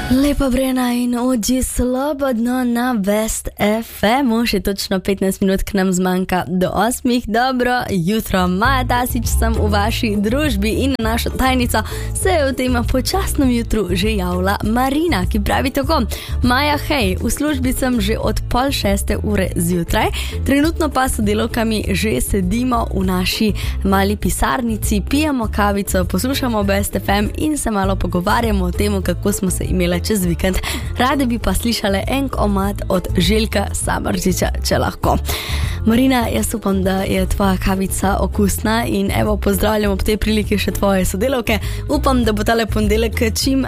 Lepa Brena in Ođi slobodno na Best FM-u, še točno 15 minut k nam zmanjka do 8. Dobro jutro, Maja Tasić sem v vaši družbi in naša tajnica se je v tem počasnem jutru že javila Marina, ki pravi tako: Maja, hej, v službi sem že od 5:30 zjutraj, trenutno pa s sodelavkami že sedimo v naši mali pisarnici, pijemo kavico, poslušamo Best FM in se malo pogovarjamo o tem, kako smo se imeli čez vikend. Rade bi pa slišale en komad od Željka Samardžića, če lahko. Marina, jaz upam, da je tvoja kavica okusna in evo, pozdravljam ob tej priliki še tvoje sodelavke. Upam, da bo tale ponedeljek čim